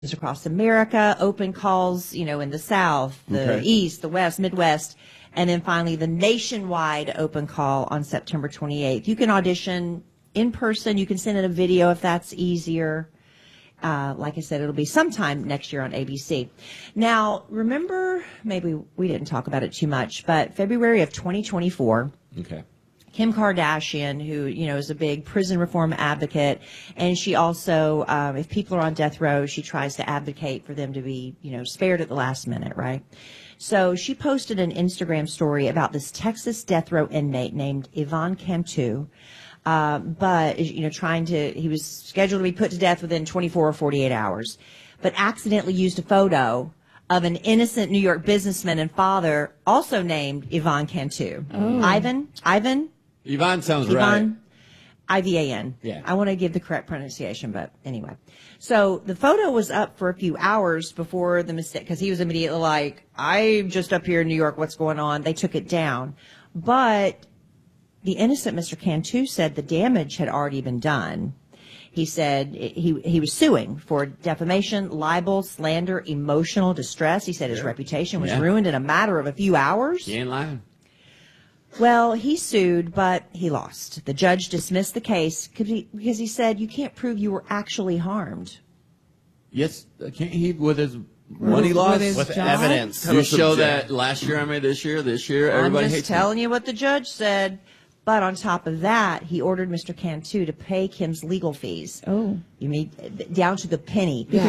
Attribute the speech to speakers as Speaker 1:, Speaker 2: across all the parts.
Speaker 1: across America, open calls, in the South, the East, the West, Midwest, and then finally the nationwide open call on September 28th. You can audition in person. You can send in a video if that's easier. Like I said, it'll be sometime next year on ABC. Now, remember, maybe we didn't talk about it too much, but February of 2024.
Speaker 2: Okay.
Speaker 1: Kim Kardashian, who, is a big prison reform advocate, and she also, if people are on death row, she tries to advocate for them to be, spared at the last minute, right? So she posted an Instagram story about this Texas death row inmate named Ivan Cantu. But, he was scheduled to be put to death within 24 or 48 hours, but accidentally used a photo of an innocent New York businessman and father also named Ivan Cantu.
Speaker 3: Oh.
Speaker 2: Ivan sounds right.
Speaker 1: Ivan.
Speaker 2: Yeah.
Speaker 1: I want to give the correct pronunciation, but anyway. So the photo was up for a few hours before the mistake, because he was immediately like, I'm just up here in New York, what's going on? They took it down. But the innocent Mr. Cantu said the damage had already been done. He said he was suing for defamation, libel, slander, emotional distress. He said his reputation was ruined in a matter of a few hours.
Speaker 2: You ain't lying.
Speaker 1: Well, he sued, but he lost. The judge dismissed the case because he said you can't prove you were actually harmed.
Speaker 2: Yes, can't he with his money loss?
Speaker 3: With evidence.
Speaker 2: You show that last year I made this year, everybody hates
Speaker 1: I'm just telling you what the judge said. But on top of that, he ordered Mr. Cantu to pay Kim's legal fees.
Speaker 3: Oh.
Speaker 1: You mean down to the penny.
Speaker 3: Yeah.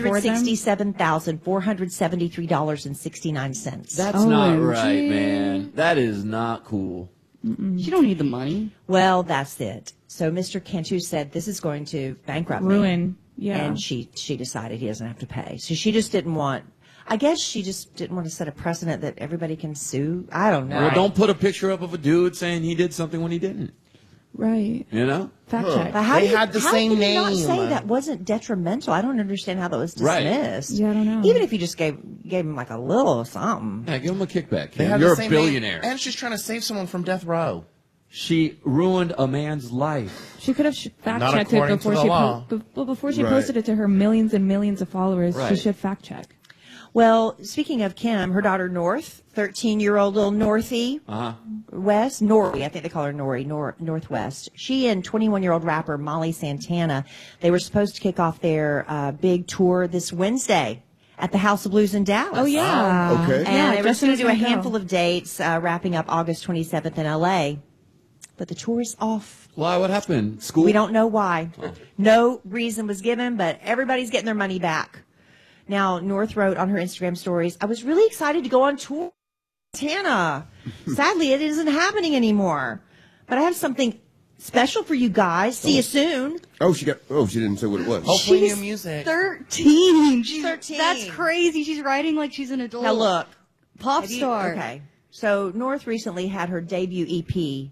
Speaker 1: $167,473.69.
Speaker 2: That's not right, man. That is not cool.
Speaker 3: You don't need the money.
Speaker 1: Well, that's it. So Mr. Cantu said this is going to bankrupt me.
Speaker 3: Ruin. Yeah.
Speaker 1: And she decided he doesn't have to pay. So she just didn't want, I guess she just didn't want to set a precedent that everybody can sue. I don't know.
Speaker 2: Well, don't put a picture up of a dude saying he did something when he didn't.
Speaker 3: Right.
Speaker 2: You know?
Speaker 3: Fact check.
Speaker 1: But how
Speaker 4: They
Speaker 1: did,
Speaker 4: had the
Speaker 1: how
Speaker 4: same
Speaker 1: did
Speaker 4: name.
Speaker 1: Not say that wasn't detrimental. I don't understand how that was
Speaker 2: Right.
Speaker 1: dismissed.
Speaker 3: Yeah, I don't know.
Speaker 1: Even if you just gave him like a little something.
Speaker 2: Yeah, give him a kickback.
Speaker 4: They
Speaker 2: Kim.
Speaker 4: had
Speaker 2: You're
Speaker 4: the
Speaker 2: a
Speaker 4: same
Speaker 2: billionaire.
Speaker 4: name, and she's trying to save someone from death row.
Speaker 2: She ruined a man's life.
Speaker 3: She could have fact
Speaker 4: Not
Speaker 3: checked it
Speaker 4: according
Speaker 3: before
Speaker 4: to the law.
Speaker 3: before she
Speaker 5: Right.
Speaker 3: posted it to her millions and millions of followers. She
Speaker 2: Right.
Speaker 3: should fact check.
Speaker 1: Well, speaking of Kim, her daughter North, 13-year-old little Northie, West, Nori, I think they call her Nori, Northwest. She and 21-year-old rapper Molly Santana, they were supposed to kick off their big tour this Wednesday at the House of Blues in Dallas.
Speaker 3: Oh, yeah.
Speaker 5: Okay.
Speaker 1: And
Speaker 3: Yeah,
Speaker 1: they were just
Speaker 3: Justin
Speaker 1: going to do a
Speaker 3: was gonna
Speaker 1: handful
Speaker 3: go.
Speaker 1: of dates, wrapping up August 27th in L.A., but the tour is off.
Speaker 2: Why? What happened? School?
Speaker 1: We don't know why. No reason was given, but everybody's getting their money back. Now, North wrote on her Instagram stories, I was really excited to go on tour with Montana. Sadly, it isn't happening anymore. But I have something special for you guys. See you soon.
Speaker 5: She didn't say what it was.
Speaker 4: Hopefully
Speaker 1: She's
Speaker 4: new music.
Speaker 6: 13. She's
Speaker 1: 13.
Speaker 6: That's crazy. She's writing like she's an adult.
Speaker 1: Now, look.
Speaker 6: Pop
Speaker 1: Have you-
Speaker 6: star.
Speaker 1: Okay. So, North recently had her debut EP,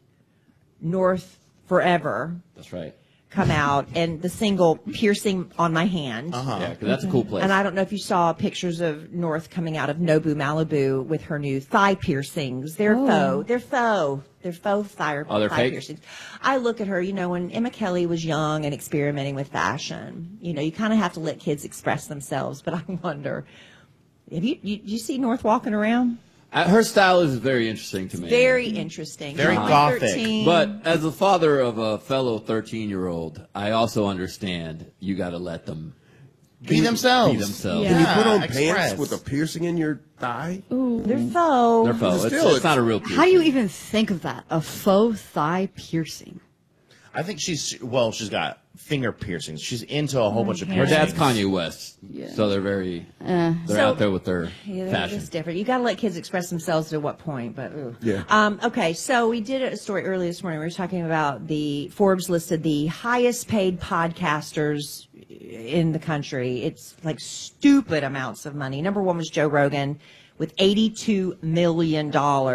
Speaker 1: North Forever,
Speaker 2: That's right.
Speaker 1: come out, and the single Piercing on My Hand.
Speaker 2: Yeah, 'cause that's a cool place.
Speaker 1: And I don't know if you saw pictures of North coming out of Nobu, Malibu with her new thigh piercings. They're faux. They're faux. They're faux thigh,
Speaker 2: they're
Speaker 1: thigh
Speaker 2: fake?
Speaker 1: piercings. I look at her, when Emma Kelly was young and experimenting with fashion, you kind of have to let kids express themselves. But I wonder, have you see North walking around?
Speaker 2: Her style is very interesting to me.
Speaker 1: Very interesting.
Speaker 4: Very
Speaker 1: She's only
Speaker 4: gothic.
Speaker 1: 13.
Speaker 2: But as a father of a fellow 13-year-old, I also understand you got to let them
Speaker 4: Be themselves.
Speaker 2: be themselves.
Speaker 3: Yeah.
Speaker 5: Can you put on
Speaker 4: express.
Speaker 5: pants with a piercing in your thigh?
Speaker 1: They're faux.
Speaker 2: They're faux.
Speaker 5: But
Speaker 2: It's,
Speaker 5: still,
Speaker 2: it's not a real piercing.
Speaker 6: How do you even think of that? A faux thigh piercing.
Speaker 4: I think she's got finger piercings. She's into a whole bunch of
Speaker 2: Her
Speaker 4: piercings.
Speaker 2: dad's Kanye West, so they're very they're out there with their
Speaker 1: Yeah, they're
Speaker 2: fashion.
Speaker 1: just different. You got to let kids express themselves to what point, but
Speaker 5: Yeah.
Speaker 1: Okay, so we did a story earlier this morning. We were talking about the Forbes listed the highest paid podcasters in the country. It's like stupid amounts of money. Number one was Joe Rogan with $82 million.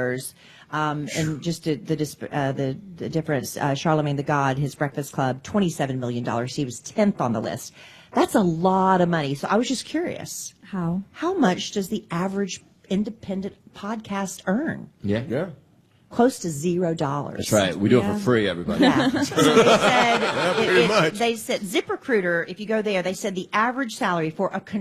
Speaker 1: And just the difference, Charlemagne the God, his Breakfast Club, $27 million. He was 10th on the list. That's a lot of money. So I was just curious.
Speaker 3: How?
Speaker 1: How much does the average independent podcast earn?
Speaker 2: Yeah.
Speaker 5: Yeah.
Speaker 1: close to $0.
Speaker 2: That's right. We do it
Speaker 3: Yeah.
Speaker 2: for free, everybody.
Speaker 1: Yeah. So they said,
Speaker 5: pretty much.
Speaker 1: they said ZipRecruiter, if you go there, they said the average salary for a